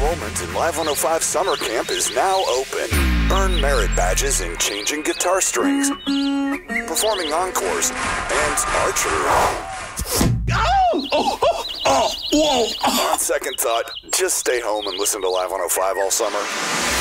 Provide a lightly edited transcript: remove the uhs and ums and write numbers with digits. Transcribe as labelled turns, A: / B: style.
A: enrollment in Live 105 Summer Camp is now open. Earn merit badges in changing guitar strings, performing encores, and archery.
B: Whoa!
A: On second thought, just stay home and listen to Live 105 all summer.